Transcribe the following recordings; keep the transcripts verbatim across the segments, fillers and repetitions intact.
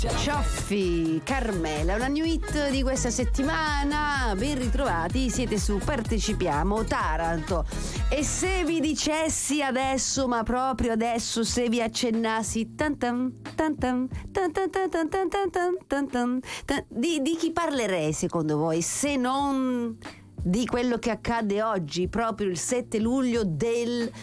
Cioffi, Carmela, una new hit di questa settimana. Ben ritrovati, siete su Partecipiamo Taranto. E se vi dicessi adesso, ma proprio adesso, se vi accennassi tan tan, tan tan, tan tan tan tan tan tan tan tan tan, di, di chi parlerei secondo voi, se non di quello che accade oggi, proprio il sette luglio del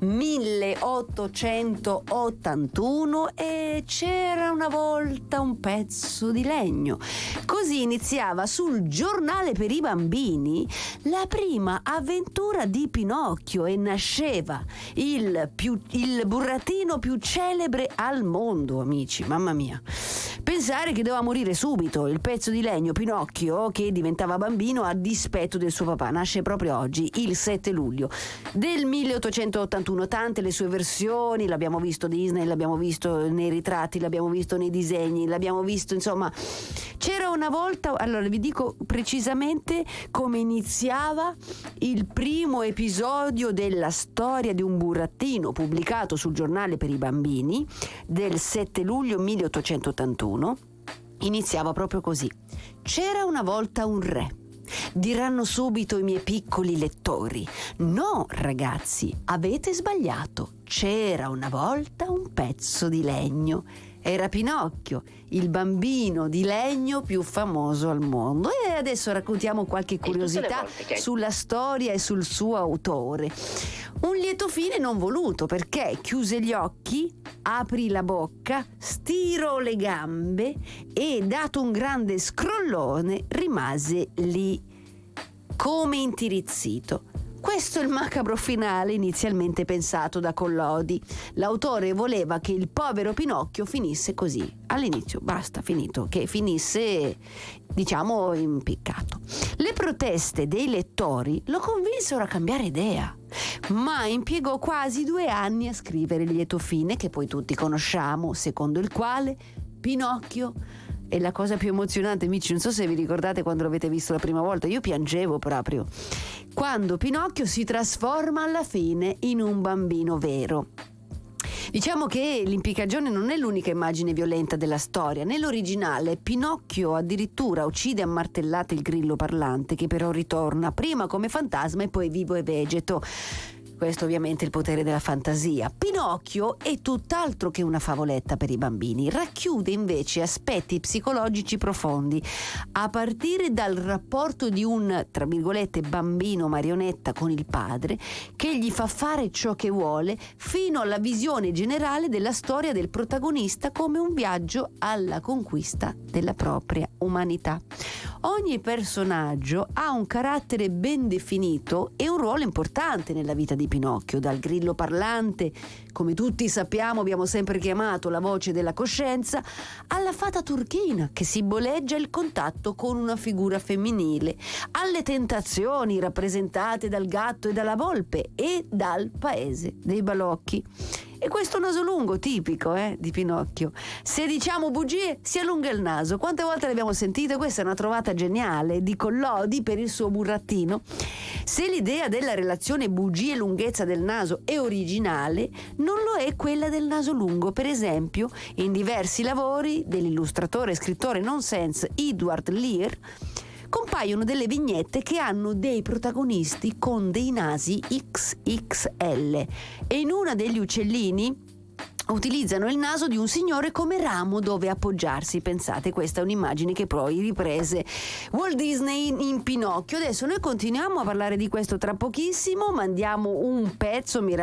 milleottocentottantuno, e c'era una volta un pezzo di legno. Così iniziava sul giornale per i bambini la prima avventura di Pinocchio e nasceva il, più, il burattino più celebre al mondo, amici, mamma mia. Pensare che doveva morire subito il pezzo di legno Pinocchio, che diventava bambino a dispetto del suo papà. Nasce proprio oggi, il sette luglio del milleottocentottantuno. Tante le sue versioni, l'abbiamo visto Disney, l'abbiamo visto nei ritratti, l'abbiamo visto nei disegni, l'abbiamo visto, insomma. C'era una volta, allora vi dico precisamente come iniziava il primo episodio della storia di un burattino pubblicato sul giornale per i bambini del sette luglio milleottocentottantuno. Iniziava proprio così: c'era una volta un re. Diranno subito i miei piccoli lettori: no, ragazzi, avete sbagliato. C'era una volta un pezzo di legno. Era Pinocchio, il bambino di legno più famoso al mondo. E adesso raccontiamo qualche curiosità che... sulla storia e sul suo autore. Un lieto fine non voluto, perché chiuse gli occhi, aprì la bocca, stirò le gambe e, dato un grande scrollone, rimase lì come intirizzito. Questo è il macabro finale inizialmente pensato da Collodi. L'autore voleva che il povero Pinocchio finisse così. All'inizio, basta, finito, che finisse, diciamo, impiccato. Le proteste dei lettori lo convinsero a cambiare idea, ma impiegò quasi due anni a scrivere il lieto fine, che poi tutti conosciamo, secondo il quale Pinocchio è la cosa più emozionante, amici. Non so se vi ricordate quando l'avete visto la prima volta, io piangevo proprio quando Pinocchio si trasforma alla fine in un bambino vero. Diciamo che l'impiccagione non è l'unica immagine violenta della storia. Nell'originale Pinocchio addirittura uccide a martellate il grillo parlante, che però ritorna prima come fantasma e poi vivo e vegeto. Questo ovviamente è il potere della fantasia. Pinocchio è tutt'altro che una favoletta per i bambini, racchiude invece aspetti psicologici profondi, a partire dal rapporto di un, tra virgolette, bambino marionetta con il padre, che gli fa fare ciò che vuole, fino alla visione generale della storia del protagonista come un viaggio alla conquista della propria umanità. Ogni personaggio ha un carattere ben definito e un ruolo importante nella vita di Pinocchio, dal grillo parlante, come tutti sappiamo abbiamo sempre chiamato la voce della coscienza, alla fata turchina, che simboleggia il contatto con una figura femminile, alle tentazioni rappresentate dal gatto e dalla volpe e dal paese dei balocchi. E questo naso lungo tipico eh, di Pinocchio. Se diciamo bugie, si allunga il naso. Quante volte l'abbiamo sentito? Questa è una trovata geniale di Collodi per il suo burattino. Se l'idea della relazione bugie-lunghezza del naso è originale, non lo è quella del naso lungo. Per esempio, in diversi lavori dell'illustratore e scrittore nonsense Edward Lear compaiono delle vignette che hanno dei protagonisti con dei nasi X X L, e in una degli uccellini utilizzano il naso di un signore come ramo dove appoggiarsi. Pensate, questa è un'immagine che poi riprese Walt Disney in Pinocchio. Adesso noi continuiamo a parlare di questo tra pochissimo, mandiamo un pezzo, mi